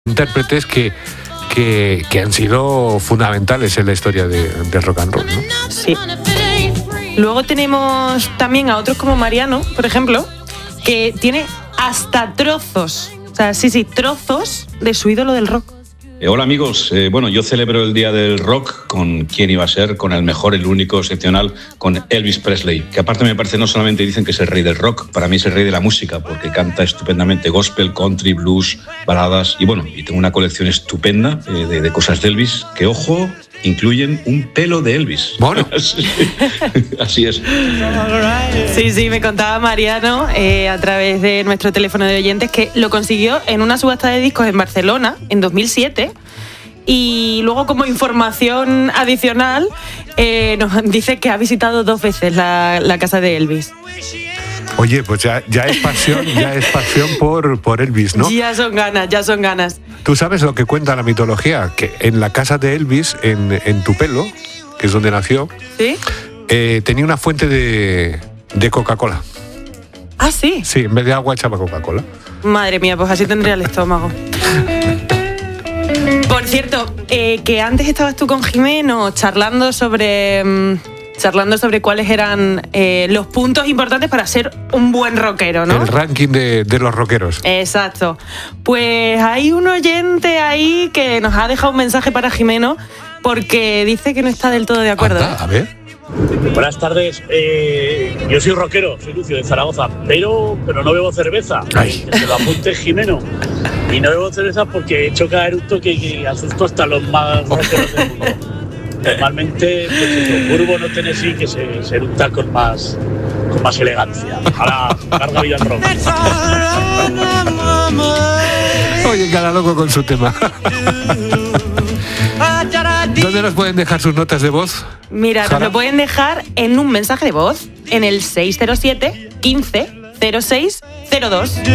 intérpretes que han sido fundamentales en la historia del rock and roll, ¿no? Sí. Luego tenemos también a otros como Mariano, por ejemplo, que tiene hasta trozos, o sea, sí, trozos de su ídolo del rock. Hola amigos, bueno, yo celebro el Día del Rock con quién iba a ser, con el mejor, el único, excepcional, con Elvis Presley, que aparte me parece no solamente dicen que es el rey del rock, para mí es el rey de la música, porque canta estupendamente gospel, country, blues, baladas, y bueno, y tengo una colección estupenda de cosas de Elvis, que ojo, incluyen un pelo de Elvis. Bueno. Así es. Sí, me contaba Mariano a través de nuestro teléfono de oyentes que lo consiguió en una subasta de discos en Barcelona en 2007 y luego como información adicional nos dice que ha visitado 2 veces la casa de Elvis. Oye, pues ya es pasión por Elvis, ¿no? Ya son ganas. ¿Tú sabes lo que cuenta la mitología? Que en la casa de Elvis, en Tupelo, que es donde nació, ¿sí? Tenía una fuente de Coca-Cola. ¿Ah, sí? Sí, en vez de agua echaba Coca-Cola. Madre mía, pues así tendría el estómago. Por cierto, que antes estabas tú con Jimeno charlando sobre cuáles eran los puntos importantes para ser un buen rockero, ¿no? El ranking de los rockeros. Exacto. Pues hay un oyente ahí que nos ha dejado un mensaje para Jimeno porque dice que no está del todo de acuerdo. Anda, a ver. Buenas tardes, yo soy rockero, soy Lucio de Zaragoza, pero no bebo cerveza. Ay. Que se lo apunte Jimeno. Y no bebo cerveza porque he hecho caer un toque que asusto hasta los más rockeros del mundo. Normalmente, pues en Burbo, no Tennessee, que se eructa con más elegancia. Ahora, carga vida al rock. Oye, cada loco con su tema. ¿Dónde nos pueden dejar sus notas de voz? Mira, Sara, nos lo pueden dejar en un mensaje de voz en el 607 15 06 02.